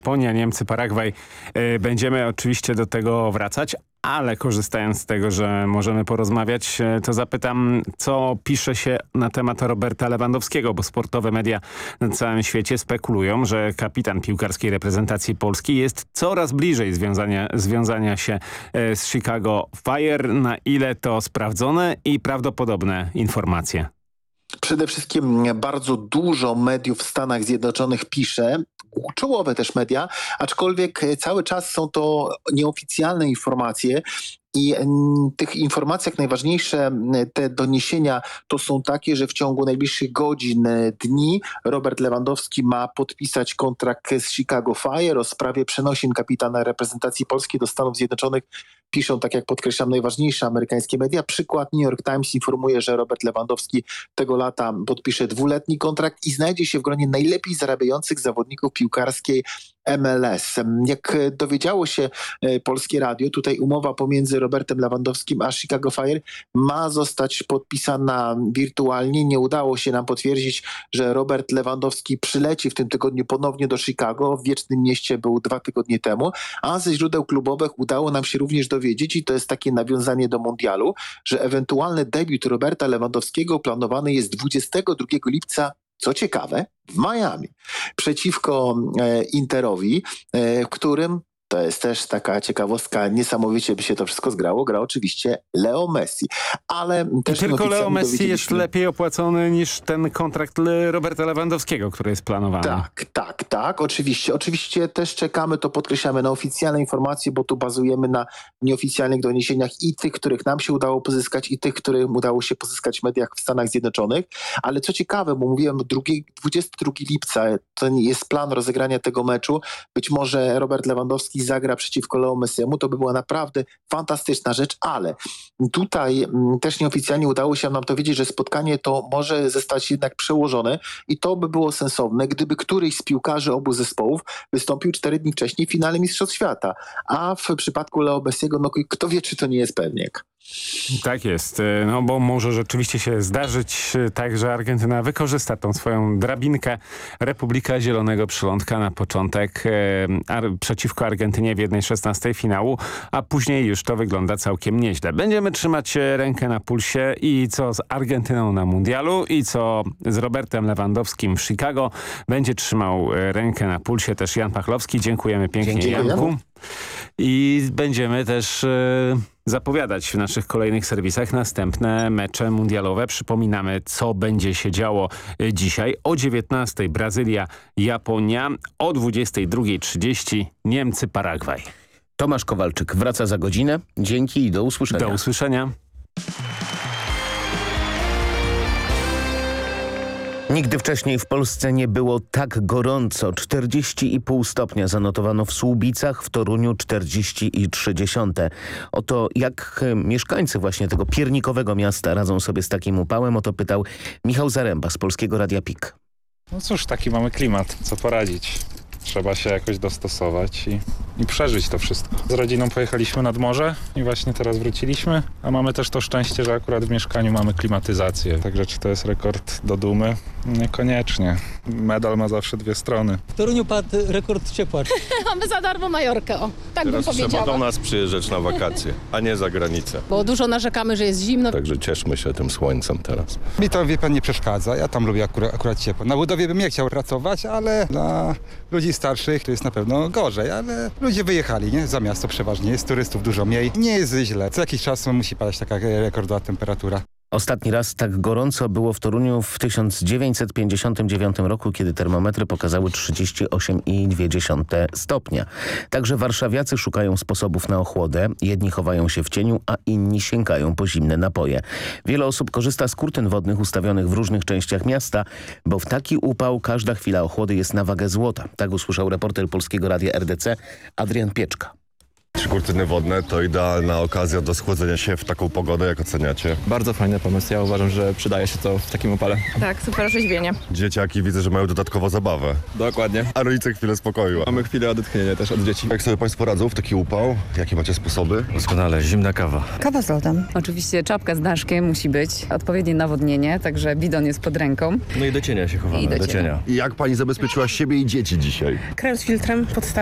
Japonia, Niemcy, Paragwaj. Będziemy oczywiście do tego wracać, ale korzystając z tego, że możemy porozmawiać, to zapytam, co pisze się na temat Roberta Lewandowskiego, bo sportowe media na całym świecie spekulują, że kapitan piłkarskiej reprezentacji Polski jest coraz bliżej związania się z Chicago Fire. Na ile to sprawdzone i prawdopodobne informacje? Przede wszystkim bardzo dużo mediów w Stanach Zjednoczonych pisze, czołowe też media, aczkolwiek cały czas są to nieoficjalne informacje. I tych informacjach najważniejsze, te doniesienia to są takie, że w ciągu najbliższych godzin, dni Robert Lewandowski ma podpisać kontrakt z Chicago Fire. O sprawie przenosin kapitana reprezentacji polskiej do Stanów Zjednoczonych piszą, tak jak podkreślam, najważniejsze amerykańskie media. Przykład New York Times informuje, że Robert Lewandowski tego lata podpisze 2-letni kontrakt i znajdzie się w gronie najlepiej zarabiających zawodników piłkarskiej MLS. Jak dowiedziało się Polskie Radio, tutaj umowa pomiędzy Robertem Lewandowskim a Chicago Fire ma zostać podpisana wirtualnie. Nie udało się nam potwierdzić, że Robert Lewandowski przyleci w tym tygodniu ponownie do Chicago. W Wiecznym Mieście był 2 tygodnie temu, a ze źródeł klubowych udało nam się również dowiedzieć, i to jest takie nawiązanie do mundialu, że ewentualny debiut Roberta Lewandowskiego planowany jest 22 lipca, co ciekawe, w Miami, przeciwko Interowi, w którym, to jest też taka ciekawostka, niesamowicie by się to wszystko zgrało, gra oczywiście Leo Messi. Ale też tylko Leo Messi jest lepiej opłacony niż ten kontrakt Roberta Lewandowskiego, który jest planowany. Tak, oczywiście. Oczywiście też czekamy, to podkreślamy, na oficjalne informacje, bo tu bazujemy na nieoficjalnych doniesieniach i tych, których nam się udało pozyskać, i tych, których udało się pozyskać w mediach w Stanach Zjednoczonych. Ale co ciekawe, bo mówiłem, 22 lipca to jest plan rozegrania tego meczu. Być może Robert Lewandowski zagra przeciwko Leo Messiemu, to by była naprawdę fantastyczna rzecz, ale tutaj też nieoficjalnie udało się nam dowiedzieć, że spotkanie to może zostać jednak przełożone i to by było sensowne, gdyby któryś z piłkarzy obu zespołów wystąpił 4 dni wcześniej w finale Mistrzostw Świata, a w przypadku Leo Messiego, no kto wie, czy to nie jest pewniak. Tak jest, no bo może rzeczywiście się zdarzyć tak, że Argentyna wykorzysta tą swoją drabinkę. Republika Zielonego Przylądka na początek przeciwko Argentynie w 1/16 finału, a później już to wygląda całkiem nieźle. Będziemy trzymać rękę na pulsie i co z Argentyną na mundialu, i co z Robertem Lewandowskim w Chicago. Będzie trzymał rękę na pulsie też Jan Pachlowski. Dziękujemy pięknie, Janku. I będziemy też zapowiadać w naszych kolejnych serwisach następne mecze mundialowe. Przypominamy, co będzie się działo dzisiaj. O 19:00 Brazylia, Japonia, o 22:30 Niemcy, Paragwaj. Tomasz Kowalczyk wraca za godzinę. Dzięki i do usłyszenia. Do usłyszenia. Nigdy wcześniej w Polsce nie było tak gorąco. 40,5 stopnia zanotowano w Słubicach, w Toruniu 40,3. Oto jak mieszkańcy właśnie tego piernikowego miasta radzą sobie z takim upałem, o to pytał Michał Zaręba z Polskiego Radia PIK. No cóż, taki mamy klimat, co poradzić. Trzeba się jakoś dostosować i przeżyć to wszystko. Z rodziną pojechaliśmy nad morze i właśnie teraz wróciliśmy, a mamy też to szczęście, że akurat w mieszkaniu mamy klimatyzację. Także czy to jest rekord do dumy? Niekoniecznie. Medal ma zawsze 2 strony. W Toruniu padł rekord ciepła. Mamy za darmo Majorkę, o, tak Teraz bym powiedziała. trzeba do nas przyjeżdżać na wakacje, a nie za granicę. Bo dużo narzekamy, że jest zimno. Także cieszmy się tym słońcem teraz. Mi to, wie pan, nie przeszkadza. Ja tam lubię akurat ciepło. Na budowie bym nie chciał pracować, ale dla ludzi starszych to jest na pewno gorzej, ale ludzie wyjechali, nie? Za miasto przeważnie. Jest turystów dużo mniej. Nie jest źle. Co jakiś czas musi padać taka rekordowa temperatura. Ostatni raz tak gorąco było w Toruniu w 1959 roku, kiedy termometry pokazały 38,2 stopnia. Także warszawiacy szukają sposobów na ochłodę. Jedni chowają się w cieniu, a inni sięgają po zimne napoje. Wiele osób korzysta z kurtyn wodnych ustawionych w różnych częściach miasta, bo w taki upał każda chwila ochłody jest na wagę złota. Tak usłyszał reporter Polskiego Radia RDC Adrian Pieczka. kurtyny wodne to idealna okazja do schłodzenia się w taką pogodę, jak oceniacie? Bardzo fajny pomysł. Ja uważam, że przydaje się to w takim upale. Tak, super orzeźwienie. Dzieciaki widzę, że mają dodatkowo zabawę, Dokładnie. a rodzice chwilę spokoju. Mamy chwilę odetchnienia też od dzieci. Jak sobie Państwo radzą w taki upał? Jakie macie sposoby? Doskonale, zimna kawa. Kawa z lodem. Oczywiście czapka z daszkiem musi być, odpowiednie nawodnienie, także bidon jest pod ręką. No i do cienia się chowamy. I do cienia. I jak Pani zabezpieczyła siebie i dzieci dzisiaj? Krem z filtrem,